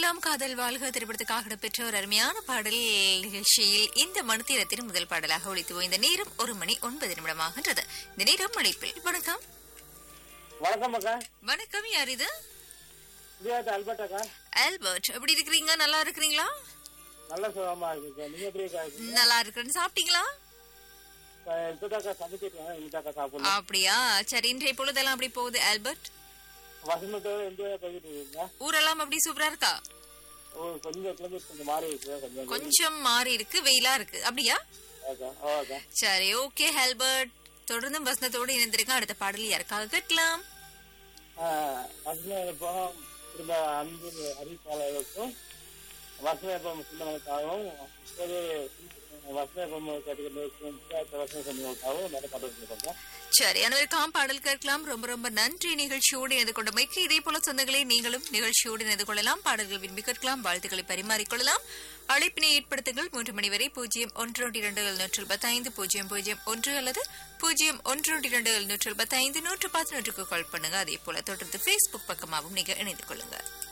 காதலாம் காதல் வாழ்க திரைப்படத்துக்காக இடம்பெற்ற ஒரு அருமையான பாடல் நிகழ்ச்சியில் இந்த மணித்தீரத்தின் முதல் பாடலாக ஒலித்து இந்த நேரம் 1:09 இந்த நேரம் அழைப்பில் வணக்கம். வணக்கம் அக்கா. வணக்கம், யார் இது? ஆல்பர்ட் அக்கா. ஆல்பர்ட், எப்படி இருக்கிறீங்க? நல்லா இருக்கிறீங்களா? நல்ல சுகமா இருக்கு. நீங்க எப்படி இருக்கீங்க? நல்லா இருக்கிறேன்னு. சாப்பிட்டீங்களா? சாப்பிடலாம். அப்படியா? சரி, இன்றைய பொழுதெல்லாம் அப்படி போகுது ஆல்பர்ட்? வசந்தத்தோட என்ஜாய் பண்ணிட்டு இருக்கீங்க. ஊரெல்லாம் அப்படி சூப்பரா இருக்கா? கொஞ்சம் கொஞ்சம் மாறி இருக்கு. கொஞ்சம் மாறி இருக்கு, வெயிலா இருக்கு. அப்படியா? சரி, ஓகே ஆல்பர்ட், தொடர்ந்து வசந்தத்தோடு இணைந்திருக்க. அடுத்த பாடல் யாருக்காக கேட்கலாம்? அன்பு அறிவிப்பாளர்களுக்கும் வசனம் சொந்தங்களுக்காகவும் இப்போது வசனம் சொந்தங்களுக்காகவும் நிறைய பாட்டு. சரி, அனைவருக்காம் பாடல் கேட்கலாம். ரொம்ப ரொம்ப நன்றி நிகழ்ச்சியோடு இணைந்து கொண்டமைக்கு. இதே போல சொந்தங்களே, நீங்களும் நிகழ்ச்சியோடு இணைந்து கொள்ளலாம், பாடல்கள் விரும்பி கேட்கலாம், வாழ்த்துக்களை பரிமாறிக்கொள்ளலாம். அழைப்பினை ஏற்படுத்துங்கள். 3 மணி வரை 0112-725-001 அல்லது 0112-725-111 கால் பண்ணுங்க. அதே போல தொடர்ந்து Facebook பக்கமாகவும் நீங்க இணைந்து கொள்ளுங்க.